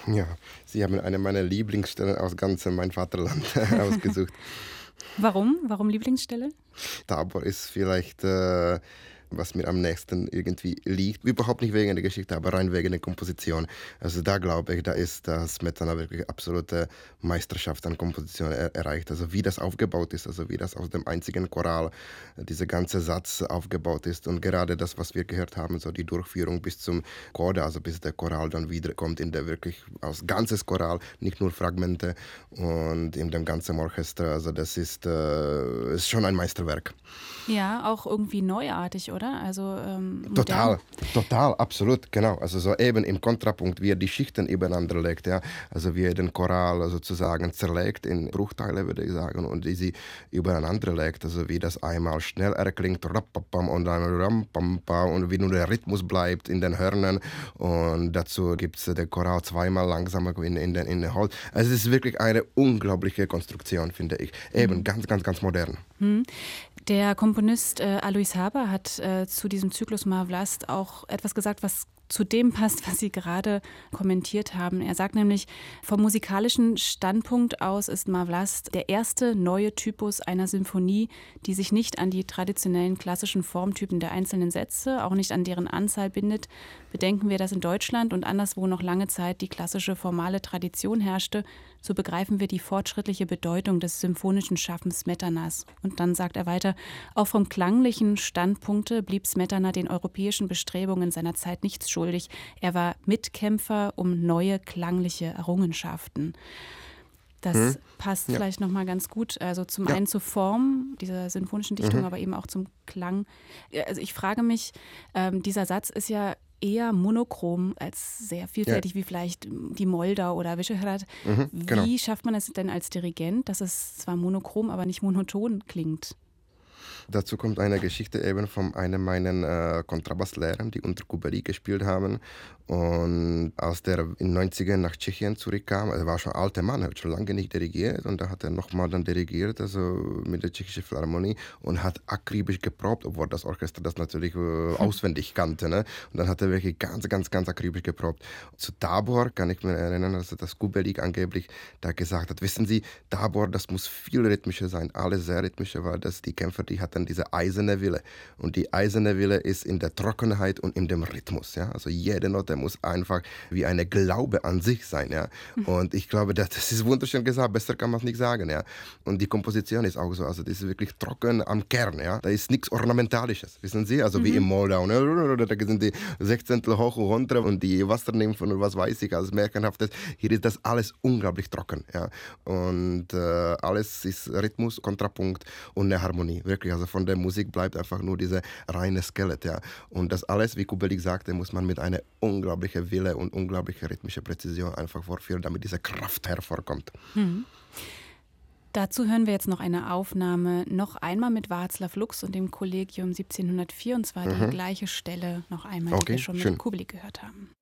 Ja, Sie haben eine meiner Lieblingsstellen aus ganzem mein Vaterland ausgesucht. Warum? Warum Lieblingsstelle? Tabor ist vielleicht, was mir am nächsten irgendwie liegt. Überhaupt nicht wegen der Geschichte, aber rein wegen der Komposition. Also da glaube ich, da ist das Smetana wirklich absolute Meisterschaft an Komposition erreicht. Also wie das aufgebaut ist, also wie das aus dem einzigen Choral dieser ganze Satz aufgebaut ist. Und gerade das, was wir gehört haben, so die Durchführung bis zum Coda, also bis der Choral dann wieder kommt, in der wirklich aus ganzes Choral, nicht nur Fragmente und in dem ganzen Orchester. Also das ist schon ein Meisterwerk. Ja, auch irgendwie neuartig, oder? Also modern. Total, total, absolut, genau. Also so eben im Kontrapunkt, wie er die Schichten übereinander legt, ja. Also wie er den Choral sozusagen zerlegt in Bruchteile, würde ich sagen, und die sie übereinander legt. Also wie das einmal schnell erklingt, rappapam, und dann rampampa, und wie nur der Rhythmus bleibt in den Hörnern. Und dazu gibt es den Choral zweimal langsamer in den Holz. Also es ist wirklich eine unglaubliche Konstruktion, finde ich. Eben ganz, ganz, ganz modern. Hm. Der Komponist Alois Haber hat zu diesem Zyklus Mar Vlast auch etwas gesagt, was zu dem passt, was Sie gerade kommentiert haben. Er sagt nämlich, vom musikalischen Standpunkt aus ist Mar Vlast der erste neue Typus einer Symphonie, die sich nicht an die traditionellen klassischen Formtypen der einzelnen Sätze, auch nicht an deren Anzahl bindet. Bedenken wir, dass in Deutschland und anderswo noch lange Zeit die klassische formale Tradition herrschte, so begreifen wir die fortschrittliche Bedeutung des symphonischen Schaffens Smetanas. Und dann sagt er weiter, auch vom klanglichen Standpunkte blieb Smetana den europäischen Bestrebungen seiner Zeit nichts schuldig. Er war Mitkämpfer um neue klangliche Errungenschaften. Das passt vielleicht nochmal ganz gut. Also zum einen zur Form dieser sinfonischen Dichtung, aber eben auch zum Klang. Also ich frage mich, dieser Satz ist ja eher monochrom als sehr vielfältig, wie vielleicht die Moldau oder Vyšehrad. Genau. Wie schafft man es denn als Dirigent, dass es zwar monochrom, aber nicht monoton klingt? Dazu kommt eine Geschichte eben von einem meiner Kontrabasslehrern, die unter Kubelik gespielt haben. Und als der in den 90ern nach Tschechien zurückkam, er war schon ein alter Mann, er hat schon lange nicht dirigiert, und da hat er nochmal dann dirigiert, also mit der Tschechischen Philharmonie, und hat akribisch geprobt, obwohl das Orchester das natürlich auswendig kannte. Ne? Und dann hat er wirklich ganz, ganz, ganz akribisch geprobt. Zu Tabor kann ich mir erinnern, also dass Kubelik angeblich da gesagt hat, wissen Sie, Tabor, das muss viel rhythmischer sein, alles sehr rhythmischer, weil das die Kämpfer, die hatten diese eiserne Wille. Und die eiserne Wille ist in der Trockenheit und in dem Rhythmus. Ja? Also jede Note muss einfach wie eine Glaube an sich sein. Ja? Und ich glaube, das ist wunderschön gesagt, besser kann man es nicht sagen. Ja? Und die Komposition ist auch so, also das ist wirklich trocken am Kern. Ja? Da ist nichts Ornamentalisches, wissen Sie? Also wie im Moldau. Ne? Da sind die Sechzehntel hoch und runter und die Wassernymphen und was weiß ich, alles Märchenhaftes. Hier ist das alles unglaublich trocken. Ja? Und alles ist Rhythmus, Kontrapunkt und eine Harmonie. Wirklich, also von der Musik bleibt einfach nur diese reine Skelett. Ja? Und das alles, wie Kubelik sagte, muss man mit einer unglaublichen Wille und unglaublicher rhythmischer Präzision einfach vorführen, damit diese Kraft hervorkommt. Dazu hören wir jetzt noch eine Aufnahme, noch einmal mit Václav Lux und dem Kollegium 1704, und zwar die gleiche Stelle noch einmal, die wir schon mit Kubelik gehört haben.